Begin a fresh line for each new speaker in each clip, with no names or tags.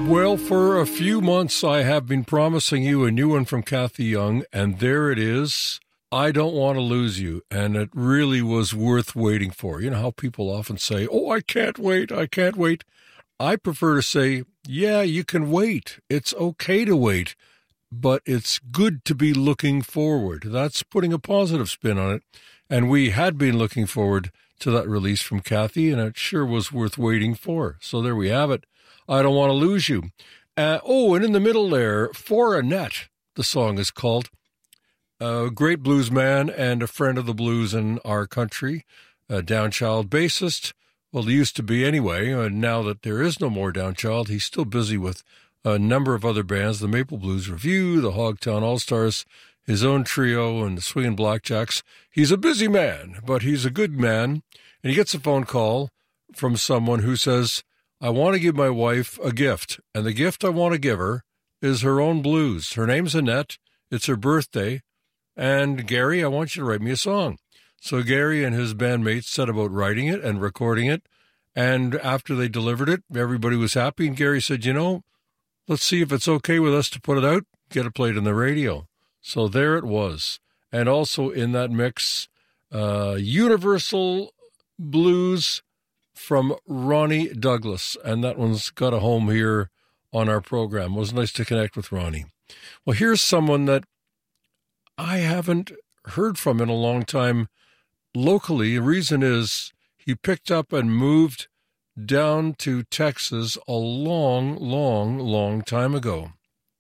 Well, for a few months, I have been promising you a new one from Kathy Young, and there it is. I Don't Want to Lose You, and it really was worth waiting for. You know how people often say, oh, I can't wait, I can't wait. I prefer to say, yeah, you can wait. It's okay to wait, but it's good to be looking forward. That's putting a positive spin on it, and we had been looking forward to that release from Kathy, and it sure was worth waiting for. So there we have it. I Don't Want to Lose You. And in the middle there, For Annette, the song is called. A great blues man and a friend of the blues in our country, a Downchild bassist. Well, he used to be anyway, and now that there is no more Downchild, he's still busy with a number of other bands, the Maple Blues Review, the Hogtown All-Stars, his own trio, and the Swingin' Blackjacks. He's a busy man, but he's a good man, and he gets a phone call from someone who says, I want to give my wife a gift, and the gift I want to give her is her own blues. Her name's Annette. It's her birthday. And Gary, I want you to write me a song. So Gary and his bandmates set about writing it and recording it. And after they delivered it, everybody was happy. And Gary said, let's see if it's okay with us to put it out, get it played on the radio. So there it was. And also in that mix, Universal Blues from Ronnie Douglas, and that one's got a home here on our program. It was nice to connect with Ronnie. Well, here's someone that I haven't heard from in a long time locally. The reason is he picked up and moved down to Texas a long time ago.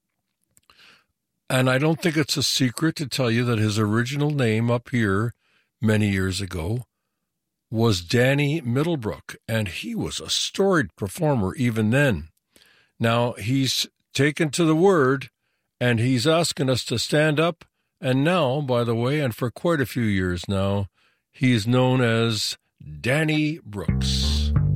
And I don't think it's a secret to tell you that his original name up here many years ago was Danny Middlebrook, and he was a storied performer even then. Now, he's taken to the word, and he's asking us to stand up, and now, by the way, and for quite a few years now, he's known as Danny Brooks.